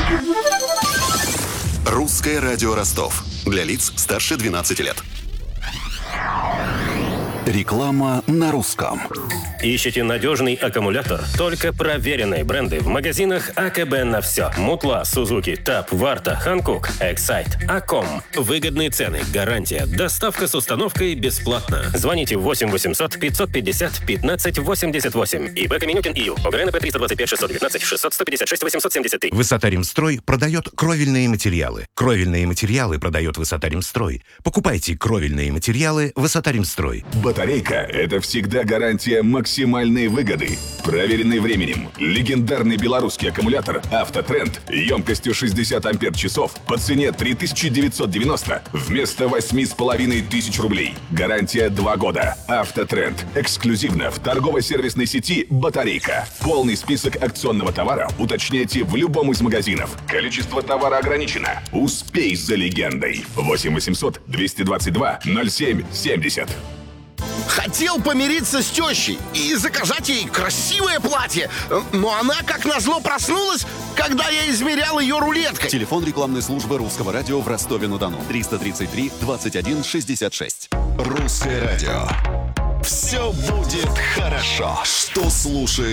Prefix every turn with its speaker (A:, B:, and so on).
A: Русское радио Ростов. Для лиц старше 12 лет. Реклама на русском.
B: Ищите надежный аккумулятор? Только проверенные бренды в магазинах АКБ на все. Мутла, Сузуки, ТАП, Варта, Ханкук, Эксайт, Аком. Выгодные цены, гарантия, доставка с установкой бесплатно. Звоните 8 800 550 15 88. ИП Каменюкин ИЮ. ОГРНП 325 619 600 156 873.
C: Высота-Римстрой продает кровельные материалы. Кровельные материалы продает Высота-Римстрой. Покупайте кровельные материалы Высота-Римстрой.
D: Батарейка – это всегда гарантия максимальной выгоды. Проверенный временем. Легендарный белорусский аккумулятор «Автотренд» емкостью 60 ампер-часов по цене 3990 вместо 8500 рублей. Гарантия 2 года. «Автотренд». Эксклюзивно в торгово-сервисной сети «Батарейка». Полный список акционного товара уточняйте в любом из магазинов. Количество товара ограничено. Успей за легендой. 8 800 222 07 70.
E: Хотел помириться с тещей и заказать ей красивое платье, но она, как назло, проснулась, когда я измерял ее рулеткой.
F: Телефон рекламной службы Русского радио в Ростове-на-Дону. 333 21 66.
G: Русское радио. Все будет хорошо. Что слушаешь?